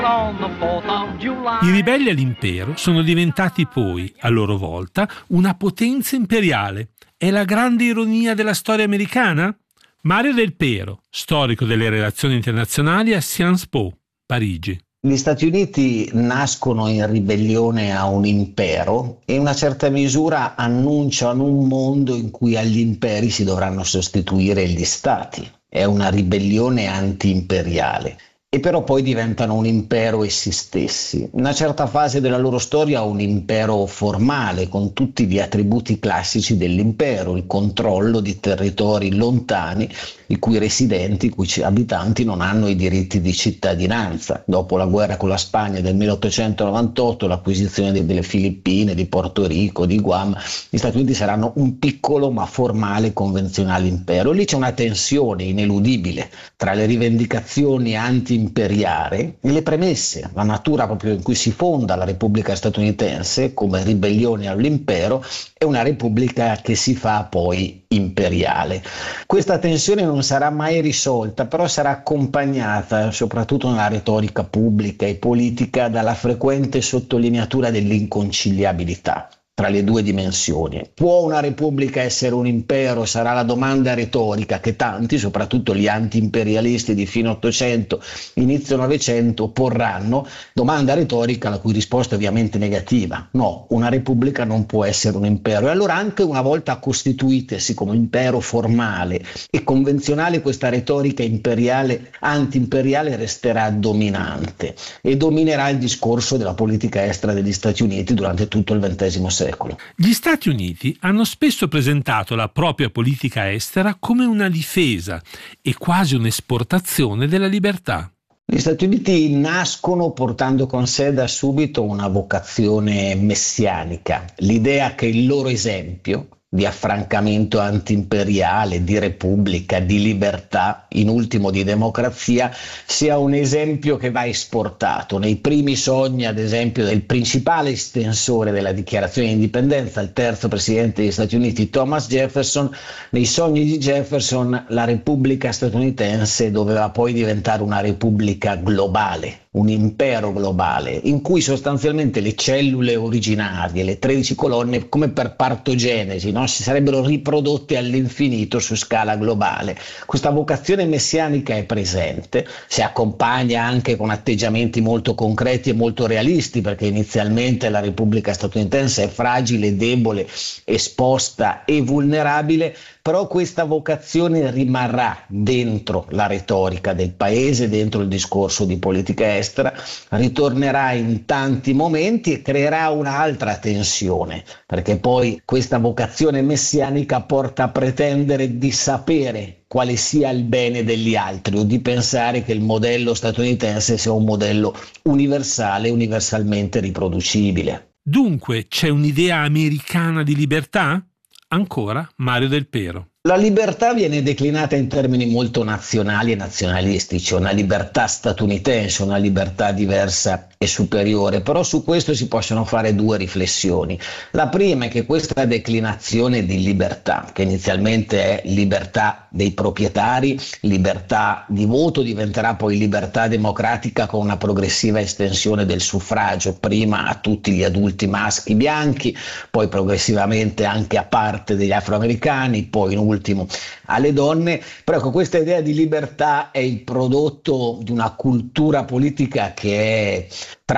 I ribelli all'impero sono diventati poi, a loro volta, una potenza imperiale. È la grande ironia della storia americana? Mario Del Pero, storico delle relazioni internazionali a Sciences Po, Parigi. Gli Stati Uniti nascono in ribellione a un impero e in una certa misura annunciano un mondo in cui agli imperi si dovranno sostituire gli stati. È una ribellione anti-imperiale. E però poi diventano un impero essi stessi. In una certa fase della loro storia un impero formale, con tutti gli attributi classici dell'impero, il controllo di territori lontani, i cui residenti, i cui abitanti non hanno i diritti di cittadinanza. Dopo la guerra con la Spagna del 1898, l'acquisizione delle Filippine, di Porto Rico, di Guam, gli Stati Uniti saranno un piccolo ma formale convenzionale impero. Lì c'è una tensione ineludibile tra le rivendicazioni anti-imperiale e le premesse, la natura proprio in cui si fonda la Repubblica statunitense come ribellione all'impero e una repubblica che si fa poi imperiale. Questa tensione non sarà mai risolta, però sarà accompagnata, soprattutto nella retorica pubblica e politica, dalla frequente sottolineatura dell'inconciliabilità tra le due dimensioni. Può una repubblica essere un impero? Sarà la domanda retorica che tanti, soprattutto gli anti-imperialisti di fine Ottocento, inizio Novecento, porranno, domanda retorica la cui risposta è ovviamente negativa. No, una repubblica non può essere un impero. E allora anche una volta costituitesi come impero formale e convenzionale, questa retorica imperiale, anti-imperiale resterà dominante e dominerà il discorso della politica estera degli Stati Uniti durante tutto il XX secolo. Gli Stati Uniti hanno spesso presentato la propria politica estera come una difesa e quasi un'esportazione della libertà. Gli Stati Uniti nascono portando con sé da subito una vocazione messianica, l'idea che il loro esempio di affrancamento antiimperiale, di repubblica, di libertà, in ultimo di democrazia, sia un esempio che va esportato. Nei primi sogni, ad esempio, del principale estensore della dichiarazione di indipendenza, il terzo presidente degli Stati Uniti, Thomas Jefferson, nei sogni di Jefferson la Repubblica statunitense doveva poi diventare una repubblica globale, un impero globale, in cui sostanzialmente le cellule originarie, le 13 colonne, come per partogenesi, no? Si sarebbero riprodotte all'infinito su scala globale. Questa vocazione messianica è presente, si accompagna anche con atteggiamenti molto concreti e molto realisti, perché inizialmente la Repubblica statunitense è fragile, debole, esposta e vulnerabile, però questa vocazione rimarrà dentro la retorica del paese, dentro il discorso di politica estera, ritornerà in tanti momenti e creerà un'altra tensione, perché poi questa vocazione messianica porta a pretendere di sapere quale sia il bene degli altri o di pensare che il modello statunitense sia un modello universale, universalmente riproducibile. Dunque c'è un'idea americana di libertà? Ancora Mario Del Pero. La libertà viene declinata in termini molto nazionali e nazionalistici, una libertà statunitense, una libertà diversa e superiore, però su questo si possono fare due riflessioni. La prima è che questa declinazione di libertà, che inizialmente è libertà dei proprietari, libertà di voto, diventerà poi libertà democratica con una progressiva estensione del suffragio, prima a tutti gli adulti maschi bianchi, poi progressivamente anche a parte degli afroamericani, poi in ultimo alle donne. Però ecco, questa idea di libertà è il prodotto di una cultura politica che è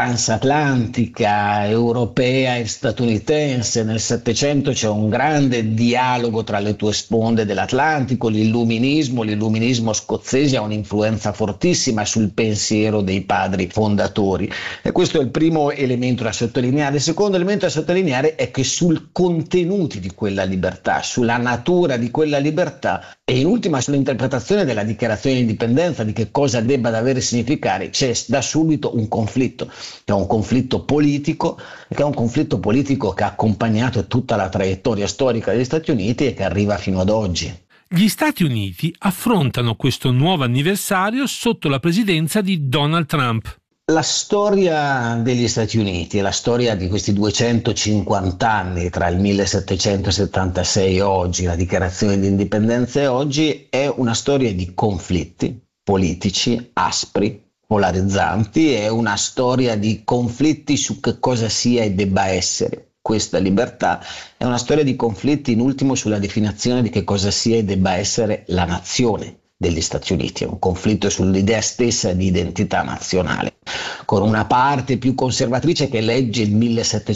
transatlantica, europea e statunitense. Nel Settecento c'è un grande dialogo tra le due sponde dell'Atlantico, l'illuminismo scozzese ha un'influenza fortissima sul pensiero dei padri fondatori e questo è il primo elemento da sottolineare. Il secondo elemento da sottolineare è che sul contenuti di quella libertà, sulla natura di quella libertà e in ultima sull'interpretazione della dichiarazione di indipendenza, di che cosa debba davvero significare, c'è da subito un conflitto, che è un conflitto politico, che è un conflitto politico che ha accompagnato tutta la traiettoria storica degli Stati Uniti e che arriva fino ad oggi. Gli Stati Uniti affrontano questo nuovo anniversario sotto la presidenza di Donald Trump. La storia degli Stati Uniti, la storia di questi 250 anni tra il 1776 e oggi, la dichiarazione di indipendenza e oggi, è una storia di conflitti politici aspri, polarizzanti, è una storia di conflitti su che cosa sia e debba essere questa libertà, è una storia di conflitti in ultimo sulla definizione di che cosa sia e debba essere la nazione degli Stati Uniti, è un conflitto sull'idea stessa di identità nazionale, con una parte più conservatrice che legge il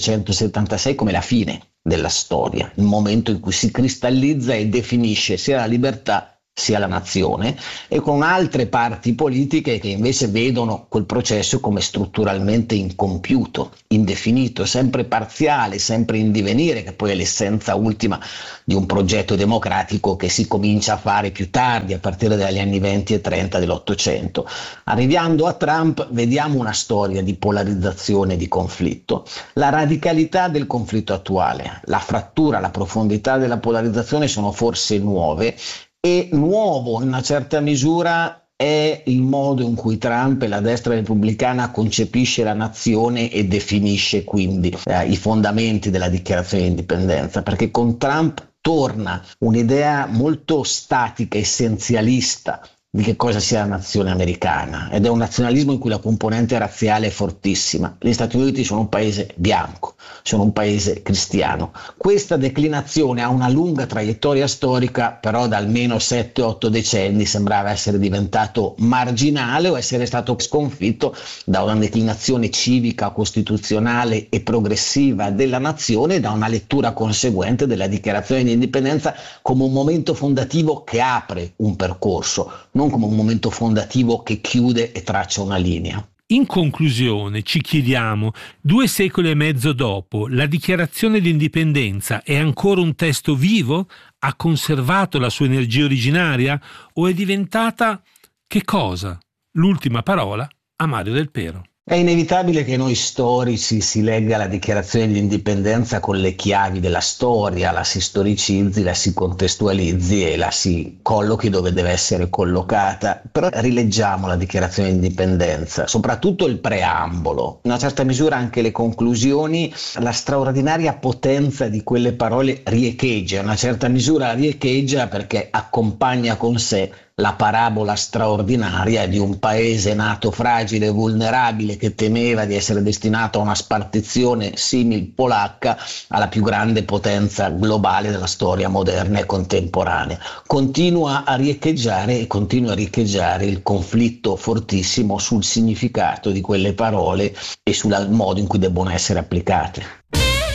1776 come la fine della storia, il momento in cui si cristallizza e definisce sia la libertà sia la nazione, e con altre parti politiche che invece vedono quel processo come strutturalmente incompiuto, indefinito, sempre parziale, sempre in divenire, che poi è l'essenza ultima di un progetto democratico che si comincia a fare più tardi, a partire dagli anni 20 e 30 dell'Ottocento. Arrivando a Trump vediamo una storia di polarizzazione e di conflitto. La radicalità del conflitto attuale, la frattura, la profondità della polarizzazione sono forse nuove, e nuovo in una certa misura è il modo in cui Trump e la destra repubblicana concepisce la nazione e definisce quindi i fondamenti della dichiarazione di indipendenza, perché con Trump torna un'idea molto statica, essenzialista di che cosa sia la nazione americana, ed è un nazionalismo in cui la componente razziale è fortissima. Gli Stati Uniti sono un paese bianco, sono un paese cristiano. Questa declinazione ha una lunga traiettoria storica, però da almeno 7-8 decenni sembrava essere diventato marginale o essere stato sconfitto da una declinazione civica, costituzionale e progressiva della nazione, e da una lettura conseguente della dichiarazione di indipendenza come un momento fondativo che apre un percorso, non come un momento fondativo che chiude e traccia una linea. In conclusione, ci chiediamo, 2 secoli e mezzo dopo, la dichiarazione di indipendenza è ancora un testo vivo? Ha conservato la sua energia originaria? O è diventata che cosa? L'ultima parola a Mario Del Pero. È inevitabile che noi storici si legga la dichiarazione di indipendenza con le chiavi della storia, la si storicizzi, la si contestualizzi e la si collochi dove deve essere collocata. Però rileggiamo la dichiarazione di indipendenza, soprattutto il preambolo, in una certa misura anche le conclusioni, la straordinaria potenza di quelle parole riecheggia, in una certa misura riecheggia perché accompagna con sé la parabola straordinaria di un paese nato fragile e vulnerabile che temeva di essere destinato a una spartizione simil polacca alla più grande potenza globale della storia moderna e contemporanea. Continua a riecheggiare e continua a riecheggiare il conflitto fortissimo sul significato di quelle parole e sul modo in cui debbono essere applicate.